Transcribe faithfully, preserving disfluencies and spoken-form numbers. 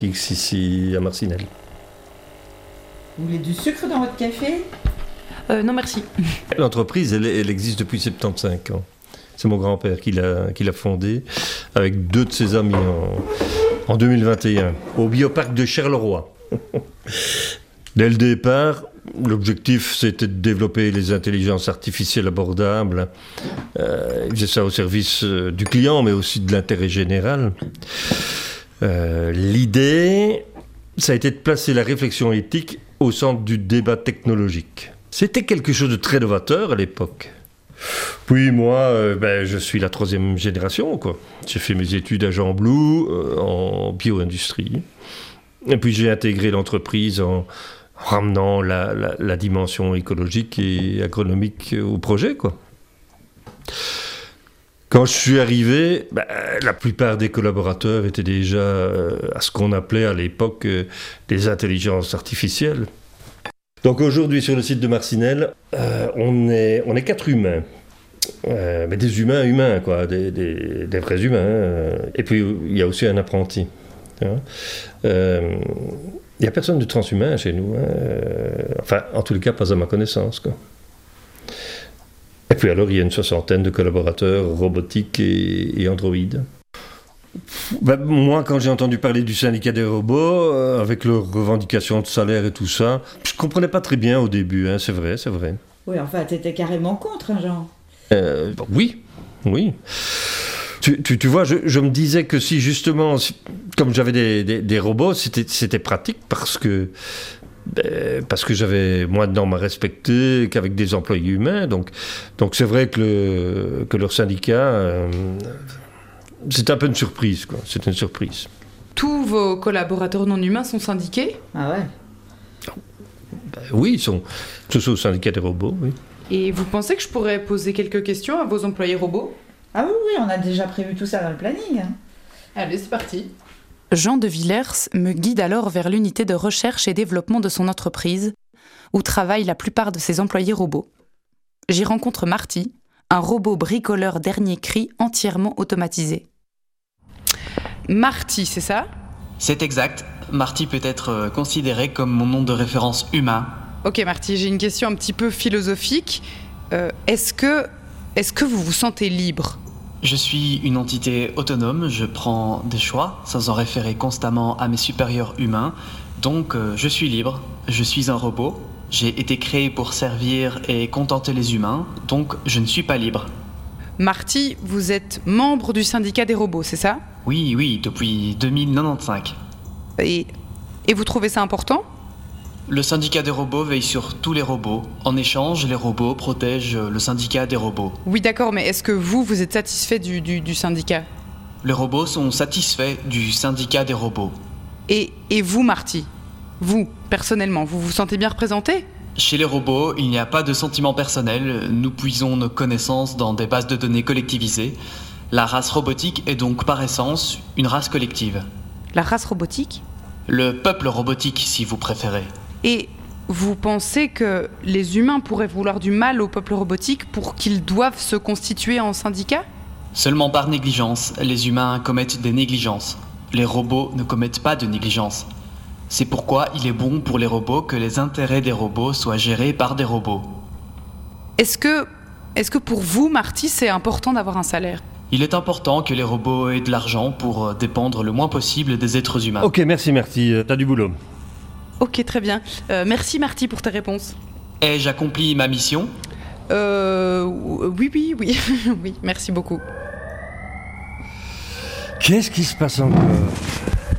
ici à Marcinelle. Vous voulez du sucre dans votre café ? euh, Non, merci. L'entreprise, elle, elle existe depuis soixante-quinze ans. C'est mon grand-père qui l'a, qui l'a fondée avec deux de ses amis en, en deux mille vingt et un, au bioparc de Charleroi. Dès le départ, l'objectif, c'était de développer les intelligences artificielles abordables. Euh, il faisait ça au service euh, du client, mais aussi de l'intérêt général. Euh, l'idée, ça a été de placer la réflexion éthique au centre du débat technologique. C'était quelque chose de très novateur à l'époque. Puis moi, euh, ben, je suis la troisième génération, quoi. J'ai fait mes études à Jean Blou, euh, en bio-industrie. Et puis j'ai intégré l'entreprise en ramenant la, la, la dimension écologique et agronomique au projet, quoi. Quand je suis arrivé, ben, la plupart des collaborateurs étaient déjà euh, à ce qu'on appelait à l'époque euh, des intelligences artificielles. Donc aujourd'hui, sur le site de Marcinelle, euh, on, est, on est quatre humains. Euh, mais des humains humains, quoi, des, des, des vrais humains. Euh, et puis, il y a aussi un apprenti. Il hein. euh, n'y a personne de transhumain chez nous. Hein. Euh, enfin, en tous les cas, pas à ma connaissance, quoi. Et puis alors, il y a une soixantaine de collaborateurs robotiques et, et androïdes. Ben, moi, quand j'ai entendu parler du syndicat des robots, euh, avec leurs revendications de salaire et tout ça, je comprenais pas très bien au début, hein, c'est vrai, c'est vrai. Oui, enfin, t'étais carrément contre, hein, Jean. Euh, oui, oui. Tu, tu, tu vois, je, je me disais que si justement, si, comme j'avais des, des, des robots, c'était, c'était pratique parce que, ben, parce que j'avais moins de normes à respecter qu'avec des employés humains. Donc, donc c'est vrai que, le, que leur syndicat... Euh, c'est un peu une surprise, quoi. C'est une surprise. Tous vos collaborateurs non humains sont syndiqués ? Ah ouais ? Ben oui, ils sont tous au syndicat des robots, oui. Et vous pensez que je pourrais poser quelques questions à vos employés robots ? Ah oui, oui, on a déjà prévu tout ça dans le planning. Hein. Allez, c'est parti. Jean de Villers me guide alors vers l'unité de recherche et développement de son entreprise, où travaillent la plupart de ses employés robots. J'y rencontre Marty, un robot bricoleur dernier cri entièrement automatisé. Marty, c'est ça ? C'est exact. Marty peut être considéré comme mon nom de référence humain. Ok Marty, j'ai une question un petit peu philosophique. Euh, est-ce que, est-ce que vous vous sentez libre ? Je suis une entité autonome, je prends des choix sans en référer constamment à mes supérieurs humains. Donc euh, je suis libre, je suis un robot. J'ai été créé pour servir et contenter les humains, donc je ne suis pas libre. Marty, vous êtes membre du syndicat des robots, c'est ça ? Oui, oui, depuis deux mille quatre-vingt-quinze. Et, et vous trouvez ça important ? Le syndicat des robots veille sur tous les robots. En échange, les robots protègent le syndicat des robots. Oui, d'accord, mais est-ce que vous, vous êtes satisfait du, du, du syndicat ? Les robots sont satisfaits du syndicat des robots. Et, et vous, Marty ? Vous, personnellement, vous vous sentez bien représenté ? Chez les robots, il n'y a pas de sentiment personnel. Nous puisons nos connaissances dans des bases de données collectivisées. La race robotique est donc par essence une race collective. La race robotique ? Le peuple robotique, si vous préférez. Et vous pensez que les humains pourraient vouloir du mal au peuple robotique pour qu'ils doivent se constituer en syndicat ? Seulement par négligence, les humains commettent des négligences. Les robots ne commettent pas de négligence. C'est pourquoi il est bon pour les robots que les intérêts des robots soient gérés par des robots. Est-ce que, est-ce que pour vous, Marty, c'est important d'avoir un salaire ? Il est important que les robots aient de l'argent pour dépendre le moins possible des êtres humains. Ok, merci Marty, t'as du boulot. Ok, très bien. Euh, merci Marty pour tes réponses. Ai-je accompli ma mission ? Euh... Oui, oui, oui. Oui, merci beaucoup. Qu'est-ce qui se passe encore ?